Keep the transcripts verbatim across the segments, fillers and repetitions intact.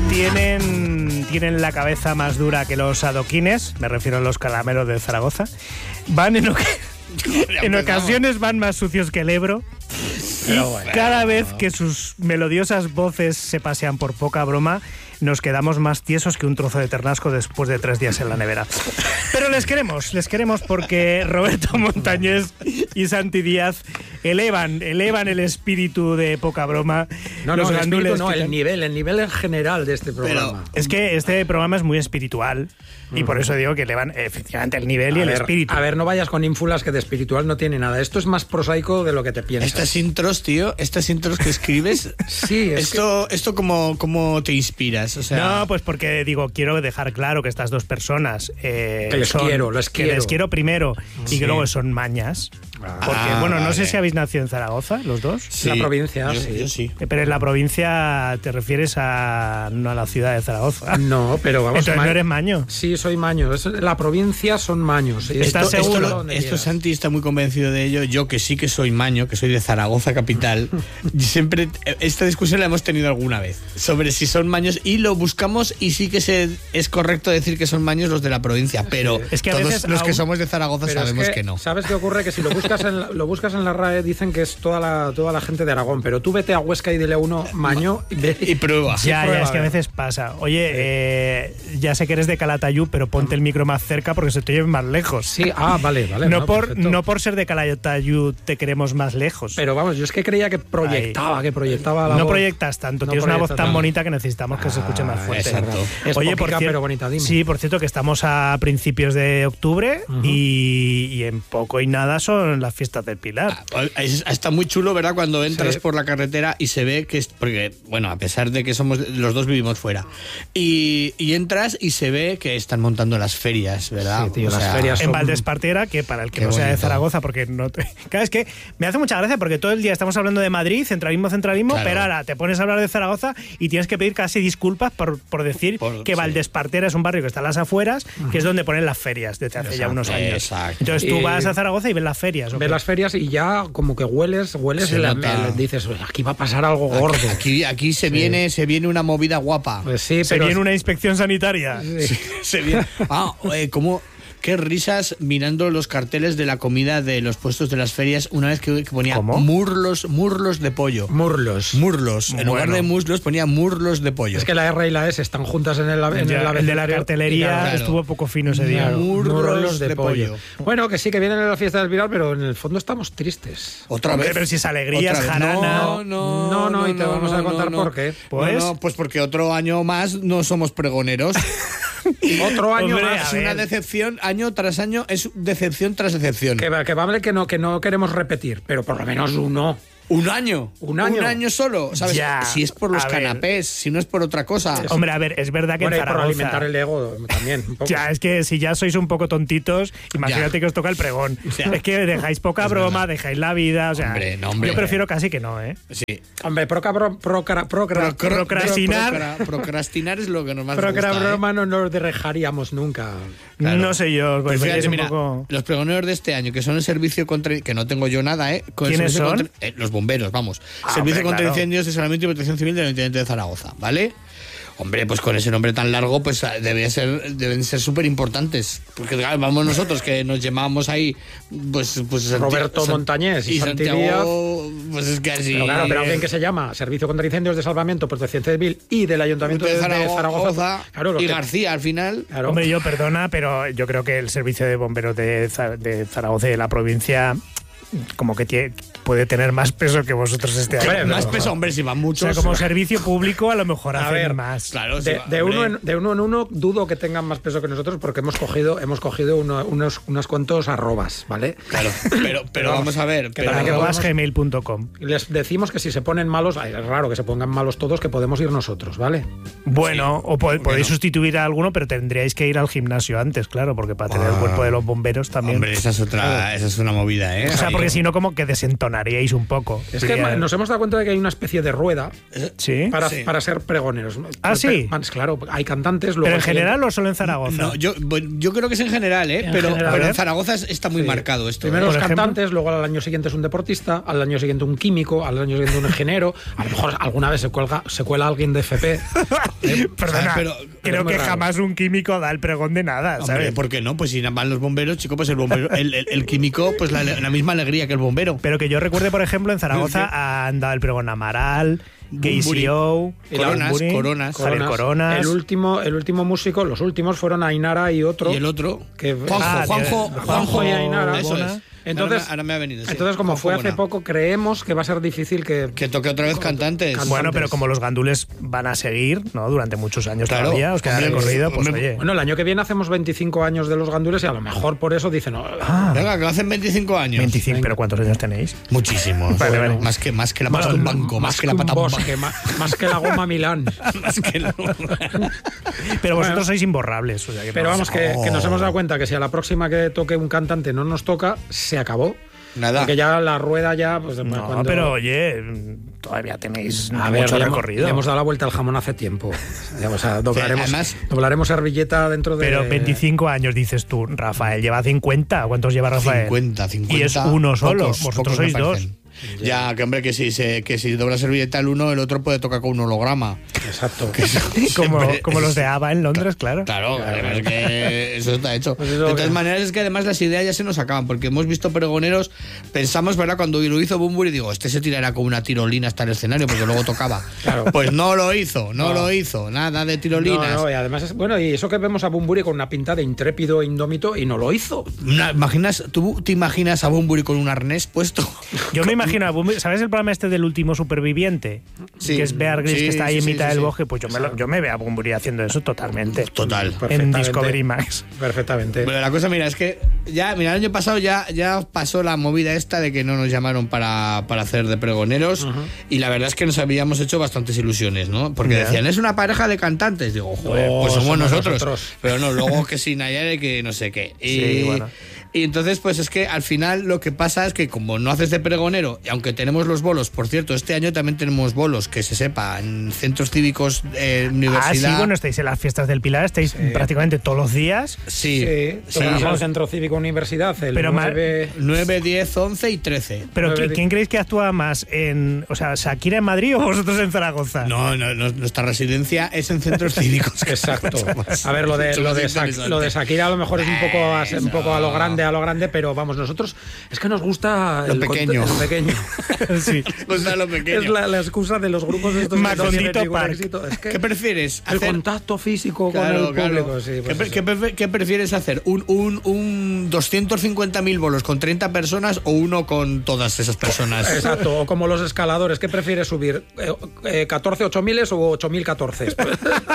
Tienen, tienen la cabeza más dura que los adoquines, me refiero a los calameros de Zaragoza. Van en, oca- en ocasiones van más sucios que el Ebro. Y bueno, cada vez que sus melodiosas voces se pasean por poca broma, nos quedamos más tiesos que un trozo de ternasco después de tres días en la nevera. Pero les queremos, les queremos porque Roberto Montañés y Santi Díaz elevan, elevan el espíritu de poca broma. No, los no, el espíritu no, que... el nivel, el nivel en general de este programa. Pero es que este programa es muy espiritual y por eso digo que elevan efectivamente el nivel y a el ver, espíritu. A ver, no vayas con ínfulas que de espiritual no tiene nada. Esto es más prosaico de lo que te piensas. Estas intros, tío, estas intros que escribes, sí, es esto, que... esto cómo, cómo te inspiras. O sea... No, pues porque digo, quiero dejar claro que estas dos personas eh, que les son, quiero, les que quiero. les quiero primero sí. y que luego son mañas. Porque, ah, bueno, no vale. sé si habéis nacido en Zaragoza, los dos. Sí, la provincia, yo, sí. Yo sí. Pero en la provincia te refieres a no a la ciudad de Zaragoza. No, pero vamos. Entonces ma- no eres maño. Sí, soy maño. Es, la provincia son maños. ¿Estás esto, seguro? Esto, esto Santi está muy convencido de ello. Yo, que sí que soy maño, que soy de Zaragoza capital, siempre esta discusión la hemos tenido alguna vez sobre si son maños y lo buscamos y sí que se, es correcto decir que son maños los de la provincia, pero es que a todos veces los aún, que somos de Zaragoza sabemos es que, que, no. ¿Sabes qué ocurre? Que si lo buscas en la, lo buscas en la RAE dicen que es toda la, toda la gente de Aragón, pero tú vete a Huesca y dile a uno maño y, ve, y prueba. Ya, prueba, ya, es que a ver. veces pasa. Oye, eh, ya sé que eres de Calatayud, pero ponte el micro más cerca porque se te oye más lejos. Sí, ah, vale, vale. No, no, por, no por ser de Calatayud te queremos más lejos. Pero vamos, yo es que creía que proyectaba, Ay. que proyectaba la No voz. proyectas tanto, No tienes una voz tan tanto. bonita que necesitamos que ah, se escuche más fuerte. Exacto. Es Oye, poquica, por cierto, pero bonita, dime. Sí, por cierto, que estamos a principios de octubre uh-huh. y, y en poco y nada son las fiestas del Pilar. Ah, está muy chulo, ¿verdad? Cuando entras sí. por la carretera y se ve que es, porque, bueno, a pesar de que somos los dos vivimos fuera, y, y entras y se ve que están montando las ferias, ¿verdad? Sí, tío, o las sea, ferias en son... Valdespartera, que para el que no sea de Zaragoza, porque no te... Claro, es que me hace mucha gracia porque todo el día estamos hablando de Madrid, centralismo, centralismo, claro. Pero ahora te pones a hablar de Zaragoza y tienes que pedir casi disculpas por, por decir por, que sí. Valdespartera es un barrio que está a las afueras, uh-huh. que es donde ponen las ferias desde hace exacto, ya unos años. Exacto. Entonces tú y... vas a Zaragoza y ves las ferias. Ves las ferias y ya como que hueles, hueles y la, me, dices, aquí va a pasar algo gordo. Aquí, aquí se, sí. viene, se viene una movida guapa. Pues sí, se pero... viene una inspección sanitaria. Sí. se viene... Ah, eh, ¿cómo...? Qué risas mirando los carteles de la comida de los puestos de las ferias una vez que, que ponía ¿Cómo? murlos, murlos de pollo. Murlos. Murlos. En bueno. lugar de muslos ponía murlos de pollo. Es que la R y la S están juntas en el, en ya, el, el de la cartelería claro. estuvo poco fino ese día. Murlos, murlos de, de pollo. pollo. Bueno, que sí, que vienen a la fiesta del Pilar, pero en el fondo estamos tristes. Otra Hombre, vez. Pero si es alegría, es jarana. No, no, no, no, y te no, vamos no, a contar no, no. por qué. Pues, no, no, pues porque otro año más no somos pregoneros. Otro año Hombre, más. Es una decepción, año tras año, es decepción tras decepción. Que, que vale que no, que no queremos repetir, pero por lo menos uno. ¿Un año? ¿Un año? ¿Un año solo? ¿Sabes? Ya, si es por los canapés, ver. si no es por otra cosa. Es, Hombre, a ver, es verdad que bueno, en Zaragoza... por alimentar el ego también, un poco. Ya, es que si ya sois un poco tontitos, imagínate ya. que os toca el pregón. Ya. Es que dejáis poca es broma, verdad. dejáis la vida, o sea... Hombre, no, hombre. Yo prefiero casi que no, ¿eh? Sí. Hombre, proca, pro, procra, procra, pro, pro, procrastinar... Pro, pro, procrastinar es lo que nos más procra, gusta, broma ¿eh? no nos dejaríamos nunca. Claro. No sé yo. Pues fíjate, un mira, poco... los pregoneros de este año, que son el servicio contra... Que no tengo yo nada, ¿eh? Con ¿Quiénes son? Contra, eh, los bomberos, vamos. Ah, Servicio hombre, contra claro. incendios de Salvamento y Protección Civil del Ayuntamiento de Zaragoza, ¿vale? Hombre, pues con ese nombre tan largo, pues debe ser, deben ser súper importantes. Porque claro, vamos nosotros, que nos llamamos ahí, pues... pues Roberto Santi, Montañés y, y Santi Santiago, pues es que así... Pero claro, pero alguien que se llama Servicio contra Incendios de Salvamento, Protección Civil y del Ayuntamiento de, de Zaragoza. Zaragoza claro, los y que, García, al final... Claro. Hombre, yo perdona, pero yo creo que el Servicio de Bomberos de, de Zaragoza y de la provincia... como que tiene, puede tener más peso que vosotros este año. Hombre, más peso, hombre, si van muchos. O sea, como servicio público a lo mejor a hacen ver, más. Claro, de, va, de, uno en, de uno en uno dudo que tengan más peso que nosotros porque hemos cogido hemos cogido uno, unos, unos cuantos arrobas, ¿vale? Claro, pero, pero vamos a ver. Pero arrobas gmail punto com. Les decimos que si se ponen malos, ay, es raro que se pongan malos todos, que podemos ir nosotros, ¿vale? Bueno, sí, o po- podéis bueno. sustituir a alguno, pero tendríais que ir al gimnasio antes, claro, porque para tener ah. el cuerpo de los bomberos también. Hombre, esa es otra, claro. esa es una movida, ¿eh? O sea, porque Porque si no, como que desentonaríais un poco. Es que Diría- nos hemos dado cuenta de que hay una especie de rueda Sí. para, Sí. para ser pregoneros. Ah, sí. Pero, claro, hay cantantes. Luego Pero en hay clientes- general o solo en Zaragoza. No, yo, bueno, yo creo que es en general, ¿eh? En pero, general, pero ¿eh? en Zaragoza es- está muy Sí. marcado esto. Primero ¿eh? los Por ejemplo. cantantes, luego al año siguiente es un deportista, al año siguiente un químico, al año siguiente un ingeniero. A lo mejor alguna vez se cuelga, se cuela alguien de F P. Perdona, pero- creo es muy que raro. jamás un químico da el pregón de nada, Hombre, ¿sabes? ¿por qué no? Pues si van los bomberos, chico, pues el bombero, el, el- el químico, pues la, la misma alegría que el bombero. Pero que yo recuerde, por ejemplo, en Zaragoza han dado el pregón Amaral, Casey O, Y la- Coronas, Bumburi, Coronas. Javier Coronas. El último, el último músico, los últimos fueron Ainara y otro. Y el otro, que Juanjo, Ah, Juanjo, de- Juanjo, y Ainara. eso es. Entonces, ahora, me, ahora me ha venido. sí. entonces como Juanjo fue hace Bona. poco, creemos que va a ser difícil que. Que toque otra vez cantantes. Can- Bueno, antes. pero como los gandules van a seguir, ¿no? Durante muchos años Claro, todavía, os queda hombre, recorrido, pues hombre, oye. Bueno, el año que viene hacemos veinticinco años de los gandules y a lo mejor por eso dicen. "Oh, Ah, Venga, que hacen veinticinco años. veinticinco, pero ¿cuántos años tenéis? Muchísimos. Vale, vale. Más, que, más que la pata de un banco, más, que la un pata de un bosque, más, más que la goma Milán. banco. Más que la- Pero vosotros Bueno. sois imborrables. O sea, que Pero no- vamos, que, que nos hemos dado cuenta que si a la próxima que toque un cantante no nos toca, se acabó. Nada. Porque ya la rueda ya. Pues, No, cuando- pero oye, todavía tenéis A ver, mucho le hemos, recorrido. le hemos dado la vuelta al jamón hace tiempo. O sea, doblaremos, además- doblaremos servilleta dentro de. Pero veinticinco años dices tú, Rafael lleva cincuenta. ¿Cuántos lleva Rafael? cincuenta, cincuenta. Y es uno solo. Pocos, Vosotros pocos me sois dos. parecen. Ya, que hombre, que si, se, que si dobla servilleta el uno, el otro puede tocar con un holograma. Exacto. Como, Siempre como los es- de ABBA en Londres, claro. Claro, además que eso está hecho. Pues de eso todas que- maneras, es que además las ideas ya se nos acaban, porque hemos visto pregoneros, pensamos, ¿verdad? Cuando lo hizo Bumburi, digo, este se tirará con una tirolina hasta el escenario, porque luego tocaba. Claro. Pues no lo hizo, no, No. lo hizo, nada de No, tirolinas. no, y además es, bueno, y eso que vemos a Bumburi con una pinta de intrépido e indómito y no lo hizo. Una- imaginas, ¿Tú te imaginas a Bumburi con un arnés puesto? Yo me imagino, a Bumble- ¿sabes el programa este del último superviviente? Sí. Que es Bear Grylls, Sí, que está ahí sí, en sí, mitad sí, del sí. bosque. Pues yo me, lo- yo me veo a Bumburi haciendo eso totalmente. Total. En Perfectamente. Discovery Max. Perfectamente. Bueno, la cosa, mira, es que ya, mira, el año pasado ya, ya pasó la movida esta de que no nos llamaron para, para hacer de pregoneros y la verdad es que nos habíamos hecho bastantes ilusiones, ¿no? Porque Ya. decían, es una pareja de cantantes. Digo, joder, Oh, pues somos, somos nosotros. nosotros. Pero no, luego que sin Nayara y que no sé qué. Y, Sí, bueno. y entonces, pues es que al final lo que pasa es que como no haces de pregonero, y aunque tenemos los bolos, por cierto, este año también tenemos bolos, que se sepa, en centros cívicos, eh, Ah, universidad. sí, bueno, estáis en las fiestas del Pilar, estáis prácticamente todos los días. Sí, Sí, sí. tocamos al Centro Cívico Universidad, el Pero ma- nueve- nueve, diez, once y trece. Pero Nueve ¿qui- di- ¿quién creéis que actúa más en, o sea, Shakira en Madrid o vosotros en Zaragoza? No, no, no, nuestra residencia es en centros cívicos. Exacto. A ver, lo de, Mucho lo, más de Sha- interesante. lo de Shakira a lo mejor es un poco, a, un poco a lo grande, a lo grande, pero vamos, nosotros es que nos gusta Lo el pequeño. cont- el pequeño. Sí. Pues da lo pequeño. Es la, la excusa de los grupos estos que no Macondito tienen ningún Park. éxito. Es que ¿Qué prefieres? el Hacer- contacto físico Claro, con el público. claro. Sí, pues ¿Qué, pre- eso. qué prefe- qué prefieres hacer? ¿Un, un, un doscientos cincuenta mil bolos con treinta personas o uno con todas esas personas? Exacto, o como los escaladores, ¿qué prefieres subir? Eh, eh, ¿catorce ocho miles o ocho mil catorce? Esto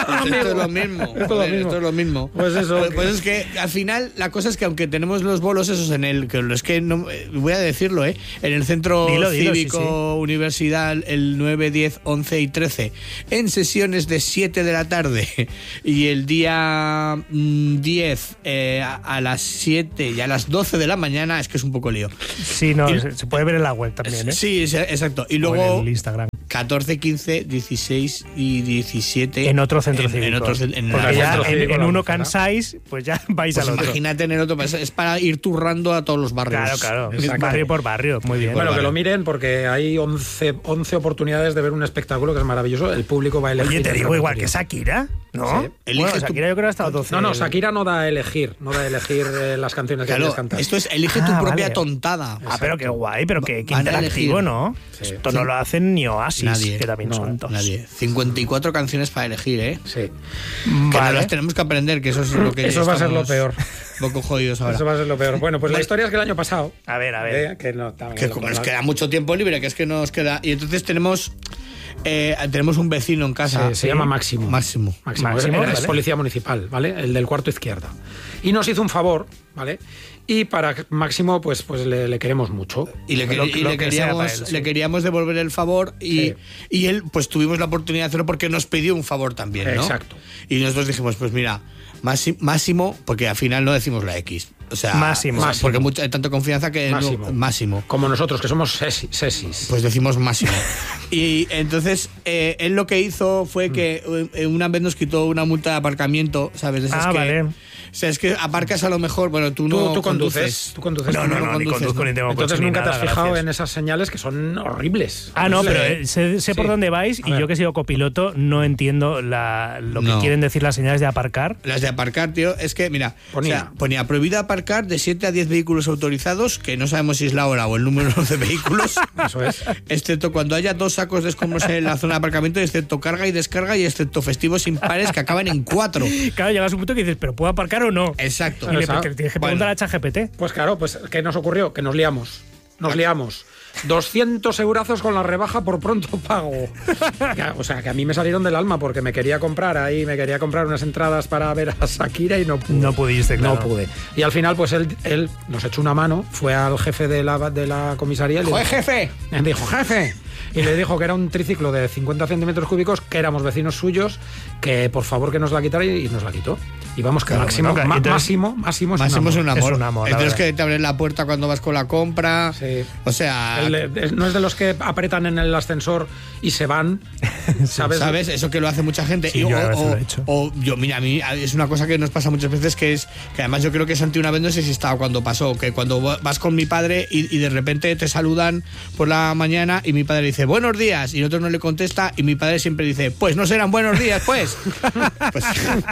es lo mismo. Esto es lo joder, mismo. esto es lo mismo. Pues eso. Pues, pues es que al final la cosa es que aunque tenemos los bolos esos en el que es que no eh, voy a decirlo, eh, en el centro Dilo, dilo, cívico sí, sí. universidad el nueve, diez, once y trece en sesiones de siete de la tarde y el día mm, diez eh, a, a las siete y a las doce de la mañana es que es un poco lío. Sí, no, Y- se, se puede ver en la web también, ¿eh? Sí, es- exacto. Y O luego en el Instagram. catorce, quince, dieciséis y diecisiete En otro centro en, cívico. en otro cen- en Porque la- ya centro en, cívico en la uno Albufera. cansáis, pues ya vais Pues al otro. imagínate en el otro, pues es para ir turrando a todos los barrios. Claro, claro. Exacto. Barrio por barrio. Muy bien. Bueno, que vale. lo miren porque hay once, once oportunidades de ver un espectáculo que es maravilloso. El público va a elegir. Oye, te el digo igual que repertorio. Shakira, ¿no? Sí. Bueno, Elige tu- Shakira yo creo que ha estado doce. No, no, Shakira no da a elegir, no da a elegir eh, las canciones que Claro, quieres cantar. esto es elige tu Ah, propia vale. tontada. Ah, pero qué guay, pero qué, qué Van a interactivo, elegir. ¿no? Sí. Esto no lo hacen ni Oasis, Nadie. que también No, son dos. Nadie. cincuenta y cuatro canciones para elegir, ¿eh? Sí. Que no Vale. las tenemos que aprender, que eso es lo que Eso va a ser lo estamos peor. Un poco jodidos ahora. Eso va a ser lo peor. Bueno, pues la Bueno. historia es que el año pasado. A ver, a ver. eh, que no, también Que lo- como lo- nos queda mucho tiempo libre, que es que nos queda. Y entonces tenemos eh, tenemos un vecino en casa. Se, se llama Máximo. Máximo. Máximo, Máximo, es, es vale. policía municipal, ¿vale? El del cuarto izquierda. Y nos hizo un favor ¿vale? Y para Máximo, pues, pues le, le queremos mucho. Y le, Lo- y lo le que sea para queríamos, él, sí. le queríamos devolver el favor y, Sí. y él, pues tuvimos la oportunidad de hacerlo porque nos pidió un favor también, ¿no? Exacto. Y nosotros dijimos, pues mira, Máximo, Máximo porque al final no decimos la X. O sea, Máximo. Máximo. Porque mucha, hay tanta confianza que Máximo. no- Máximo. Como nosotros, que somos sesi- sesis. Pues decimos Máximo. Y entonces eh, él lo que hizo fue que eh, una vez nos quitó una multa de aparcamiento, ¿sabes? De esas Ah, que, vale. O sea, es que aparcas a lo mejor, bueno, tú, Tú, no tú conduces. Tú conduces. No, no, no no, ni conduces, conduzco ¿no? ni tengo Entonces coche ni nunca te nada, has fijado gracias. en esas señales que son horribles. Ah, no, pero Horribles. eh, sé, sé por Sí. dónde vais A y ver. yo que he sido copiloto no entiendo la, lo que No. quieren decir las señales de aparcar. Las de aparcar, tío, es que, mira, Ponía. o sea, ponía prohibido aparcar de siete a diez vehículos autorizados, que no sabemos si es la hora o el número de vehículos. Eso es. Excepto cuando haya dos sacos de escombros en la zona de aparcamiento, excepto carga y descarga, y excepto festivos impares que acaban en cuatro. Claro, llegas a un punto que dices, ¿pero puedo aparcar o no? Exacto. Y le Exacto. te tienes que Bueno. preguntar a ChatGPT. Pues claro, pues ¿qué nos ocurrió? Que nos liamos. Nos liamos. doscientos eurazos con la rebaja por pronto pago. Ya, o sea, que a mí me salieron del alma porque me quería comprar ahí, me quería comprar unas entradas para ver a Shakira y no pude. No pudiste, claro. No pude. Y al final, pues él, él nos echó una mano, fue al jefe de la, de la comisaría y le ¡Joder, dijo, jefe! me dijo, jefe. Y le dijo que era un triciclo de cincuenta centímetros cúbicos, que éramos vecinos suyos, que por favor que nos la quitara y, y nos la quitó. Y vamos, que Claro, máximo, bueno, ma- entonces- máximo, máximo es Máximo es un amor. Es un amor, la Entonces verdad. que te abren la puerta cuando vas con la compra. Sí. O sea, El- el- no es de los que apretan en el ascensor y se van, ¿sabes? ¿sabes? Eso que lo hace mucha gente. Sí, Y- yo o, a veces o- lo he hecho. o yo, mira, a mí es una cosa que nos pasa muchas veces, que es que además yo creo que Santi una vez, no sé si estaba cuando pasó, que cuando vas con mi padre y, y de repente te saludan por la mañana y mi padre dice buenos días y el otro no le contesta y mi padre siempre dice pues no serán buenos días, pues. Pues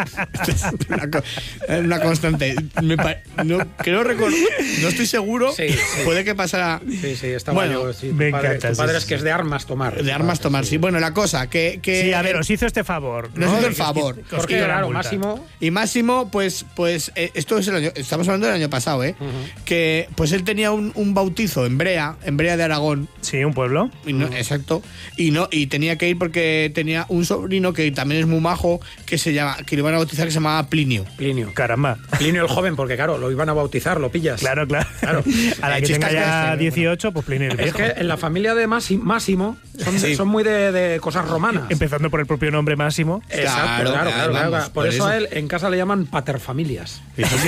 es una, co- una constante. Me pa- no, creo recor- no estoy seguro, Sí, sí. puede que pasara. Sí, sí, estaba Bueno, yo. Sí, tu me padre, encanta, tu padre sí, es sí. que es de armas tomar. De armas tomar, sí. Bueno, la cosa, que. que Sí, a ver, os hizo este favor. Nos hizo el Que os favor. quit- os Porque, quitó la claro, multa. Máximo. Y Máximo, pues, pues eh, esto es el año, estamos hablando del año pasado, ¿eh? Que pues él tenía un, un bautizo en Brea, en Brea de Aragón. Sí, un pueblo. Y no, exacto. Y no, y tenía que ir porque tenía un sobrino que también es muy majo, que se llama, que le iban a bautizar, que se llamaba Plinio. Plinio. Caramba. Plinio el joven, porque claro, lo iban a bautizar, lo pillas. Claro, claro. Claro. A la Eh, que chistas tenga que ya hacen, dieciocho, pues Plinio el Es viejo. que en la familia de Máximo, Máximo son, Sí. son muy de, de cosas romanas. Empezando por el propio nombre Máximo. Exacto, Claro, claro, claro, claro, claro. vamos, Por, por eso, eso. a él en casa le llaman paterfamilias.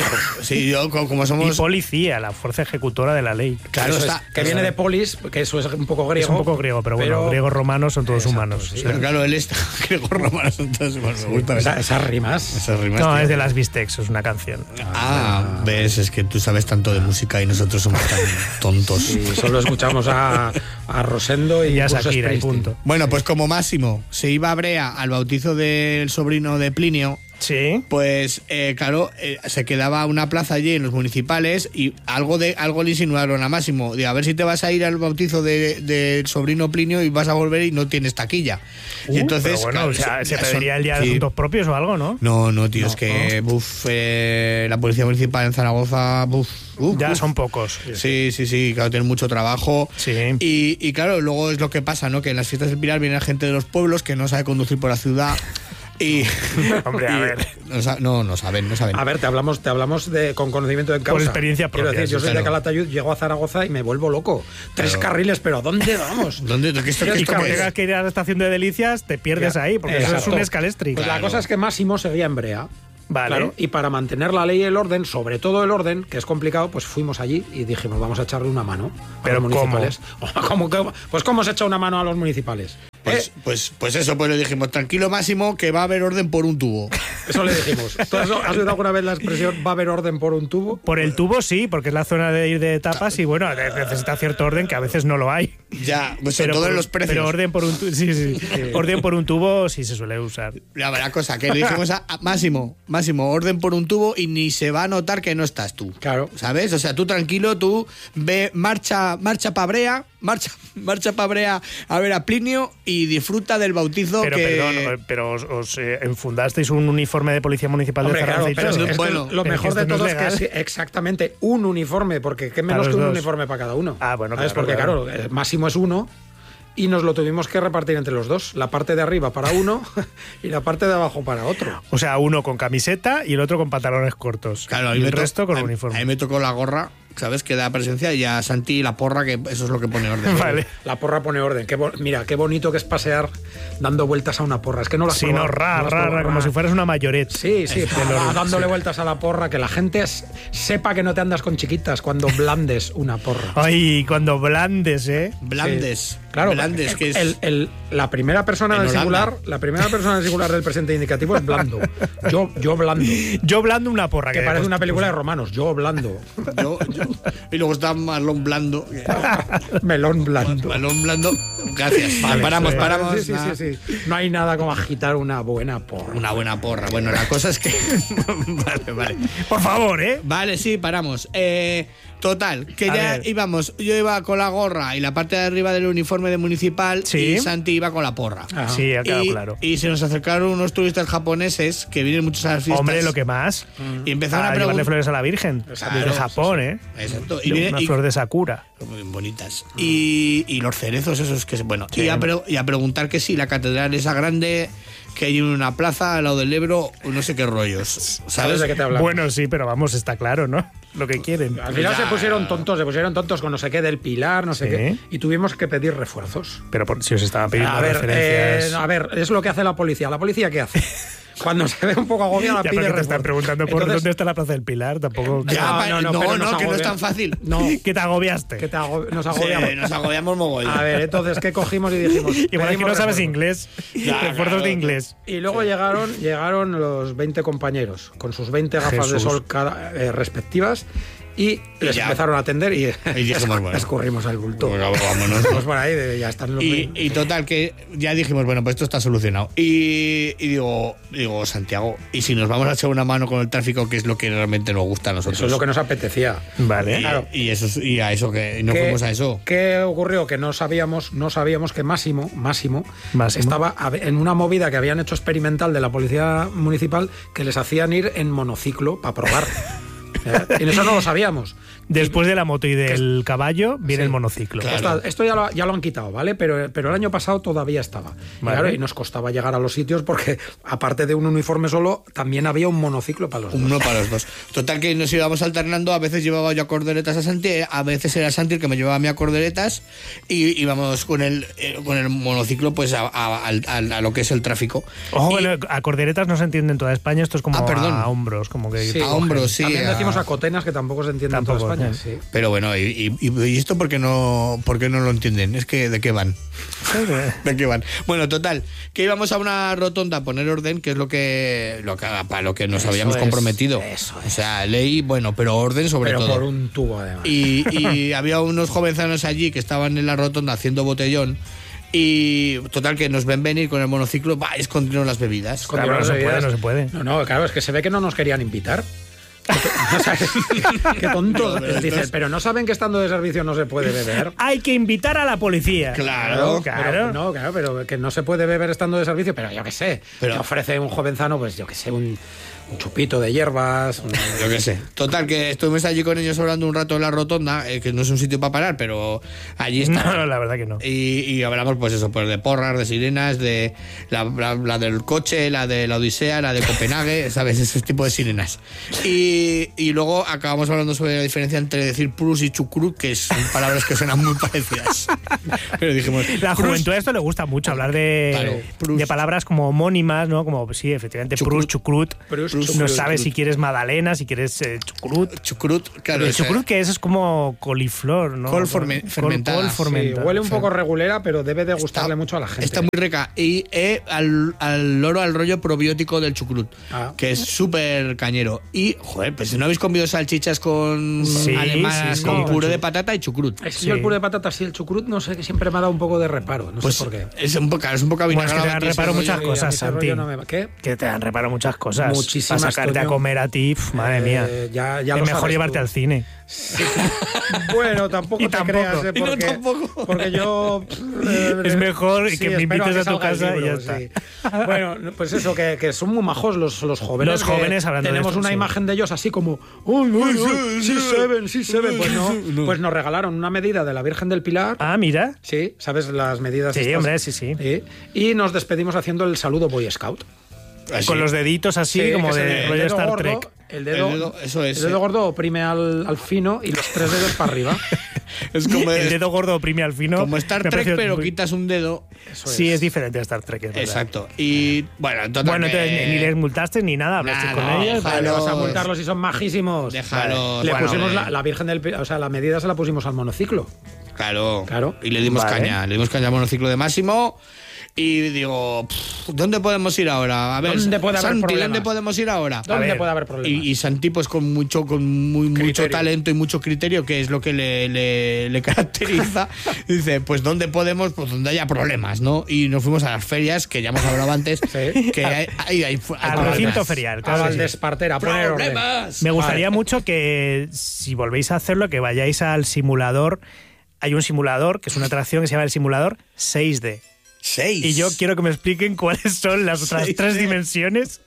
Sí, yo co- como Y somos. policía, la fuerza ejecutora de la ley. Claro, Eso es, está. que viene de polis, que eso es un poco griego. Es un poco griego, pero bueno, griegos romanos son todos Exacto, humanos. sí. O sea, Pero claro, él está. Griego romano, entonces bueno, me gusta Esa- esa- esas rimas. esas rimas. no, tío. es de las Bistecs, es una canción. Ah, ves, es que tú sabes tanto de música y nosotros somos tan tontos. Y solo escuchamos a, a Rosendo y, Y a Bruce Shakira, y Springsteen. punto. Bueno, pues como Máximo se iba a Brea al bautizo del sobrino de Plinio, Sí. pues eh, claro, eh, se quedaba una plaza allí en los municipales y algo de algo le insinuaron a Máximo, de a ver si te vas a ir al bautizo de- del sobrino Plinio y vas a volver y no tienes taquilla. Uh, y entonces, pero bueno, claro, o sea, eso- se son- pediría el día de sí. asuntos propios o algo, ¿no? No, no, tío, No, es que buf, eh, la policía municipal en Zaragoza, buf, uf, Ya uf. son pocos. Sí, sí, sí, claro, tienen mucho trabajo. Sí. Y, y claro, luego es lo que pasa, ¿no? Que en las fiestas del Pilar viene gente de los pueblos que no sabe conducir por la ciudad. Y. Hombre, a y- ver. No, sa- no, no saben, no saben. A ver, te hablamos, te hablamos de, con conocimiento de causa. Por experiencia Quiero propia, decir, yo sí, soy claro. de Calatayud, llego a Zaragoza y me vuelvo loco. Tres Claro. carriles, pero ¿a dónde vamos? ¿Dónde? ¿Qué esto, qué Y esto como qué es? tengas que ir a la estación de Delicias, te pierdes Ya, ahí, porque eso es exacto. un escalestri. Pues la Claro. cosa es que Máximo seguía en Brea. Vale. Claro, y para mantener la ley y el orden, sobre todo el orden, que es complicado, pues fuimos allí y dijimos, vamos a echarle una mano a ¿Pero los municipales. ¿Cómo? ¿Cómo? Pues ¿cómo se echa una mano a los municipales? Pues, ¿Eh? pues, pues eso, pues le dijimos, tranquilo Máximo, que va a haber orden por un tubo. Eso le dijimos. ¿Tú has, has oído alguna vez la expresión va a haber orden por un tubo? Por el tubo sí, porque es la zona de ir de etapas y bueno, ne- necesita cierto orden que a veces no lo hay. Ya, pues sobre todo por, en los precios. pero orden por un tubo, sí, sí, orden por un tubo sí se suele usar. La verdad cosa, que le dijimos a, a Máximo, Máximo, orden por un tubo y ni se va a notar que no estás tú. Claro. ¿Sabes? O sea, tú tranquilo, tú ve, marcha, marcha pa' Brea, marcha, marcha pa' Brea a ver a Plinio y disfruta del bautizo Pero que... perdón, pero os, os, eh, enfundasteis un uniforme de policía municipal Hombre, de claro, Zaragoza y pero todo. es que Bueno, lo pero mejor que de esto no todo es es que legal. es exactamente un uniforme, porque qué Para menos los que un dos. uniforme para cada uno. Ah, bueno, ¿Sabes? claro, Porque claro. claro, el máximo es uno y nos lo tuvimos que repartir entre los dos. La parte de arriba para uno y la parte de abajo para otro. O sea, uno con camiseta y el otro con pantalones cortos. Claro, y y el to- resto con a, uniforme. A mí me tocó la gorra, ¿sabes? Que da presencia, y a Santi la porra, que eso es lo que pone orden. Vale. La porra pone orden. Qué bo- mira, qué bonito que es pasear dando vueltas a una porra. Es que no la has Sí, probado, no, ra, no la has ra, probado. ra, como si fueras una mayoret. Sí, sí, Es- va dándole vueltas a la porra, que la gente es- sepa que no te andas con chiquitas cuando blandes una porra. Ay, cuando blandes, ¿eh? Blandes. Sí. Claro, Blandes, que es... el- el- la primera persona En del Holanda. singular, la primera persona del singular del presente indicativo es blando. Yo, yo blando. Yo blando una porra. Que de parece cost- una película de romanos. Yo blando. Yo- yo- y luego está Marlon Blando. que- Melón blando. Marlon Blando. Gracias. Vale, paramos, sí. paramos. Sí, sí, nada. sí, sí. No hay nada como agitar una buena porra. Una buena porra. Bueno, la cosa es que... vale, vale. Por favor, ¿eh? Vale, sí, paramos. Eh, total, que A ya ver. íbamos. Yo iba con la gorra y la parte de arriba del uniforme de municipal, Sí. y Santi iba con la porra. Ajá. Sí, ha quedado y, claro. y se nos acercaron unos turistas japoneses que vienen muchos a las fiestas. Hombre, lo que más. Y empezaron A a llevarle preguntar. flores a la Virgen. Claro, Desde sí, Japón, ¿eh? Exacto. Y, Y viene- una y- flor de Sakura. muy bonitas. Y, y los cerezos, esos que se. Bueno, Sí. y, a pre- y a preguntar que si la catedral esa grande que hay en una plaza al lado del Ebro, no sé qué rollos. ¿Sabes ¿Sabes? de qué te hablamos? Bueno, sí, pero vamos, está claro, ¿no? Lo que quieren. Al final Ya. se pusieron tontos, se pusieron tontos con no sé qué del Pilar, no sé Sí. qué. Y tuvimos que pedir refuerzos. Pero por, si os estaban pidiendo A ver, referencias. eh, a ver, es lo que hace la policía. ¿La policía qué hace? Cuando se ve un poco agobiada, ya pide porque te están refuerzos. preguntando por Entonces, dónde está la Plaza del Pilar, tampoco. Ya, No, pa- no, no, no, pero no, nos que no es agobia- tan fácil. No, Que te agobiaste. que te ago- nos Sí, agobiamos. nos agobiamos mogollón. A ver, entonces, ¿qué cogimos y dijimos? Igual es que pedimos no sabes refuerzos. inglés. Ya, Refuerzos claro. de inglés. Y luego llegaron, llegaron los veinte compañeros con sus veinte gafas de Jesús. sol cada- eh, respectivas y les ya. empezaron a atender y, Y dijimos, bueno. escurrimos al bulto. Bueno, vámonos. Pues por ahí, de- ya están los Y, y total, que ya dijimos, bueno, pues esto está solucionado. Y, y digo, digo, Santiago, ¿y si nos vamos a echar una mano con el tráfico, que es lo que realmente nos gusta a nosotros? Eso es lo que nos apetecía. Vale. Y, Claro. y eso es- y a eso que y no ¿Qué- fuimos a eso. ¿Qué ocurrió? Que no sabíamos, no sabíamos que Máximo, Máximo, Máximo. estaba a- en una movida que habían hecho experimental de la policía municipal que les hacían ir en monociclo para probar. ¿Eh? Y eso no lo sabíamos. Después de la moto y del caballo, viene Sí. el monociclo. Claro. Esto, esto ya, lo, ya lo han quitado, ¿vale? Pero, pero el año pasado todavía estaba. Y, Vale. claro, y nos costaba llegar a los sitios porque, aparte de un uniforme solo, también había un monociclo para los dos. Uno para los dos. Total, que nos íbamos alternando. A veces llevaba yo a corderetas a Santi, a veces era Santi el que me llevaba a mí a corderetas, y íbamos con el, eh, con el monociclo pues a, a- al- al- a lo que es el tráfico. Ojo, Y- bueno, a corderetas no se entiende en toda España, esto es como Ah, perdón. a hombros, como que Sí. a hombros, sí. También a- decimos a cotenas, que tampoco se entiende Tampoco, en toda España. sí. Sí. Pero bueno, y, y- y esto porque no, porque no lo entienden. Es que ¿de qué van? ¿De qué van? Bueno, total, que íbamos a una rotonda a poner orden, que es lo que, lo que para lo que nos Eso habíamos es, comprometido. eso O sea, ley, bueno, pero orden sobre Pero todo. por un tubo, además. Y, y había unos jovenzanos allí que estaban en la rotonda haciendo botellón. Y total, que nos ven venir con el monociclo, va, escondieron las bebidas. Con Claro, no se bebidas. puede, no se puede. No, no, claro, es que se ve que no nos querían invitar. O sea, qué tontos. No, pero Dicen, entonces- pero no saben que estando de servicio no se puede beber. Hay que invitar a la policía. Claro, claro. Pero, no, claro, pero que no se puede beber estando de servicio, pero yo qué sé. Pero- Te ofrece un jovenzano, pues yo qué sé, un, un chupito de hierbas. un- Yo qué sé. Total, que estuvimos allí con ellos hablando un rato en la rotonda, eh, que no es un sitio para parar, pero allí está. No, no, la verdad que no. Y, y hablamos, pues eso, pues de porras, de sirenas, de la, la- la del coche, la de la Odisea, la de Copenhague, ¿sabes? Ese tipo de sirenas. Y, y luego acabamos hablando sobre la diferencia entre decir prus y chucrut, que son palabras que suenan muy parecidas. Pero dijimos, La prus, juventud a esto le gusta mucho hablar de, Claro, prus. de palabras como homónimas, ¿no? Como, sí, efectivamente, prus, chucrut. Prus, No chucrut, sabes chucrut. si quieres magdalena, si quieres eh, chucrut. chucrut, claro. El ese- chucrut, que es, es como coliflor, ¿no? Col forme- fermentada. Col Sí, fermentada. huele un poco regulera, pero debe de gustarle Está- mucho a la gente. Está muy rica. Y eh, al, al loro, al rollo probiótico del chucrut, Ah. que es súper cañero. Y, joder, pues si no habéis comido salchichas con Sí, alemanas, sí, sí. con No, puré chu- de patata y chucrut. Es que Sí. yo el puré de patatas y el chucrut, no sé, que siempre me ha dado un poco de reparo. No Pues sé por qué. es un poco, es un poco Bueno, es que te avinagrado dan aquí ese reparo rollo. muchas Sí, a mí cosas, ese rollo Santi. no me- ¿Qué? Que te dan reparo muchas cosas. Muchísimas, Para sacarte a coño. comer a ti, pf, madre Eh, mía. ya- ya es lo mejor sabes llevarte tú. al cine. Sí. Bueno, tampoco Y te tampoco. creas, ¿eh? Y no, porque, tampoco. porque yo... eh, Es mejor sí, que me espero invites a tu salga el casa y libro, ya sí. Bueno, pues eso, que, que son muy majos los, los jóvenes. Los que jóvenes hablando de tenemos esto, una sí. imagen de ellos así como... ¡Uy, uy, uy! ¡Sí se ven, sí se ven! Pues no, No. pues nos regalaron una medida de la Virgen del Pilar. Ah, mira. Sí, ¿sabes las medidas? Sí, estas? hombre, sí, sí. Sí. Y nos despedimos haciendo el saludo Boy Scout. Así. Con los deditos así, Sí, como que se- de el rollo dedo Star gordo, Trek. El dedo, El dedo, eso es, el dedo eh. gordo oprime al, al fino y los tres dedos para arriba. Es como, El dedo gordo oprime al fino. como Star Me Trek, pareció pero muy- quitas un dedo. Eso Sí, es. es diferente a Star Trek. Es verdad. Exacto. Y bueno, total Bueno, que- entonces ni les multaste ni nada, hablaste Nada, con no, ellos. déjalo. Vale, vas a Déjalos. multarlos y son majísimos. Déjalos. Le Bueno, pusimos eh. la, la Virgen del Pi- o sea, la medida se la pusimos al monociclo. Claro. Claro. Y le dimos Vale. caña. Le dimos caña al monociclo de Máximo. Y digo, pff, ¿dónde podemos ir ahora? A ver, ¿Dónde puede haber Santi, problemas? ¿dónde podemos ir ahora? ¿Dónde ver, puede haber problemas? Y, y Santi, pues con mucho, con muy, mucho Criterio. talento y mucho criterio, que es lo que le, le- le caracteriza, dice, pues ¿dónde podemos? Pues donde haya problemas, ¿no? Y nos fuimos a las ferias, que ya hemos hablado antes, Sí. que hay, hay, hay- hay Al problemas. recinto ferial, a claro que sí. Valdespartera, a poner orden. ¡Problemas! Me gustaría mucho que, si volvéis a hacerlo, que vayáis al simulador. Hay un simulador, que es una atracción que se llama el simulador seis D. Seis. Y yo quiero que me expliquen cuáles son las otras seis tres D. dimensiones.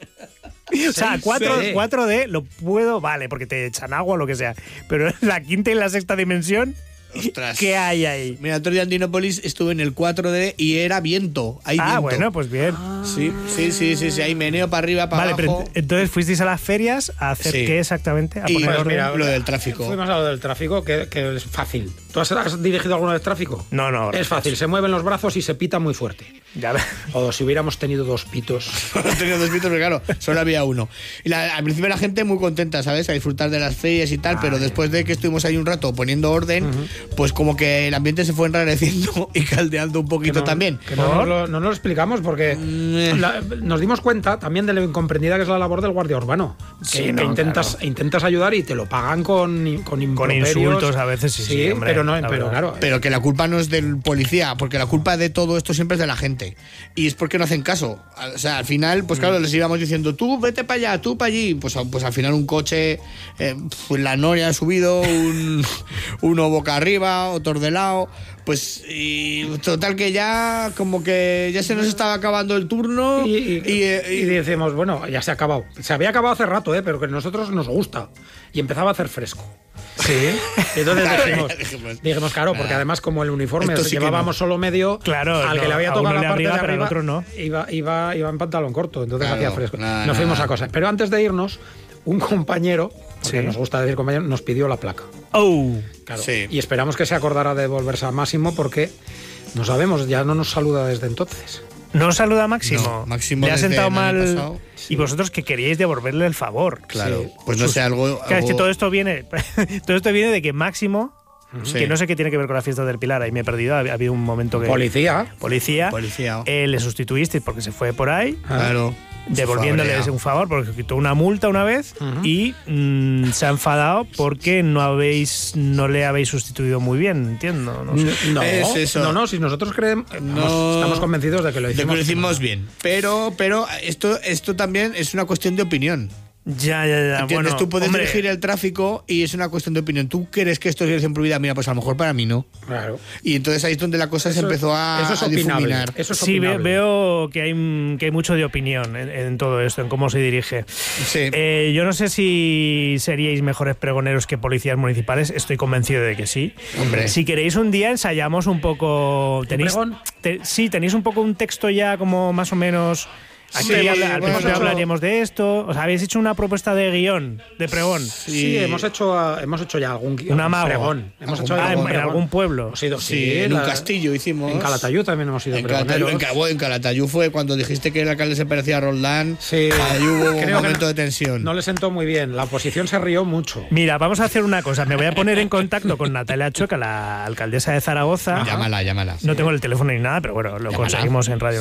O sea, cuatro D. cuatro D lo puedo, vale, porque te echan agua o lo que sea. Pero la quinta y la sexta dimensión, Ostras. ¿qué hay ahí? Mira, otro día en Dinópolis estuve en el cuatro D y era viento. Hay Ah, viento. bueno, pues bien. Sí, sí, sí, sí, sí, hay meneo para arriba, para Vale, pero abajo. ent- entonces fuisteis a las ferias a hacer Sí. qué exactamente? A Y poner pues orden. mira, lo del tráfico. Fuimos a lo del tráfico, que, que es fácil. ¿Tú has, has dirigido alguna vez tráfico? No, no. Es gracias. fácil, se mueven los brazos y se pita muy fuerte. Ya ves. O si hubiéramos tenido dos pitos. Tenía dos pitos, pero claro, solo había uno. Y la- al principio la gente muy contenta, ¿sabes? A disfrutar de las ferias y tal, pero después de que estuvimos ahí un rato poniendo orden, pues como que el ambiente se fue enrareciendo y caldeando un poquito Que no- también. Que no, nos lo, no nos lo explicamos porque Mm. la- nos dimos cuenta también de lo incomprendida que es la labor del guardia urbano. Que, Sí, que no, intentas, intentas ayudar y te lo pagan con, con improperios. insultos a veces, sí, sí, hombre, pero no, la pero verdad. claro. Pero que la culpa no es del policía, porque la culpa de todo esto siempre es de la gente. Y es porque no hacen caso. O sea, al final, pues claro, les íbamos diciendo, tú vete para allá, tú para allí. Pues, a- pues al final un coche, eh, pues la noria ha subido, un, uno boca arriba, otro de lado. Pues y total que ya como que ya se nos estaba acabando el turno. Y, y- y, eh, y- y decimos, bueno, ya se ha acabado. Se había acabado hace rato, ¿eh? Pero que a nosotros nos gusta. Y empezaba a hacer fresco. Sí. Y entonces Claro, dijimos, ya dijimos, dijimos, claro, porque ah, además como el uniforme esto sí que llevábamos no. solo medio, Claro, al que no, le había a tocado uno la le parte de abriga, pero al arriba, otro no. iba, iba, iba en pantalón corto, entonces Claro, hacía fresco. no, Nos no, fuimos no. a cosas. Pero antes de irnos, un compañero, porque Sí. nos gusta decir compañero, nos pidió la placa. Oh. Claro. Sí. Y esperamos que se acordara de volverse a Máximo porque no sabemos, ya no nos saluda desde entonces. ¿No os saluda Máximo? No, Máximo Le ha desde sentado el año mal. pasado. Y vosotros que queríais devolverle el favor. claro, Sí. pues no sé, algo. Claro, es que algo- todo esto viene. Todo esto viene de que Máximo, Sí. que no sé qué tiene que ver con la fiesta del Pilar, ahí me he perdido. Ha ha habido un momento que. Policía. Policía. Policía. eh, le sustituisteis porque se fue por ahí. Claro. Devolviéndoles Fabrea. un favor porque quitó una multa una vez y mm, se ha enfadado porque no habéis no le habéis sustituido muy bien, entiendo. No sé. No, Es eso. no, no, si nosotros creemos, No. estamos convencidos de que lo De que hicimos. lo hicimos bien. Pero, pero esto, esto también es una cuestión de opinión. Ya, ya, ya. ¿Entiendes? Bueno, Tú puedes hombre, dirigir el tráfico y es una cuestión de opinión. ¿Tú crees que esto es dirección prohibida? Mira, pues a lo mejor para mí no. Claro. Y entonces ahí es donde la cosa se Eso- empezó a, eso es a opinable. difuminar. Eso es sí, ve- opinable. veo que hay, mm, que hay mucho de opinión en, en todo esto, en cómo se dirige. Sí. Eh, yo no sé si seríais mejores pregoneros que policías municipales, estoy convencido de que sí. Hombre. Si queréis un día ensayamos un poco... ¿Tenéis, pregón? te- sí, tenéis un poco un texto ya como más o menos... Aquí Sí, habla- al bueno, principio hemos hecho- hablaríamos de esto. O sea, habéis hecho una propuesta de guión, de pregón. Sí, hemos hecho ah, hemos hecho ya algún Un amago. pregón. Hemos Algún hecho Ah, en, algún en pregón. algún pueblo. Hemos ido, Sí, sí, en un la- castillo hicimos. En Calatayud también hemos ido En Calatayud, en, pregoneros. Ca- en Calatayud fue cuando dijiste que el alcalde se parecía a Roldán. Sí. Ahí hubo un Creo que momento no- de tensión. No le sentó muy bien. La oposición se rió mucho. Mira, vamos a hacer una cosa. Me voy a poner en contacto con Natalia Chueca, la alcaldesa de Zaragoza. Llámala, llámala. No tengo el teléfono ni nada, pero bueno, lo Llámala. conseguimos en Radio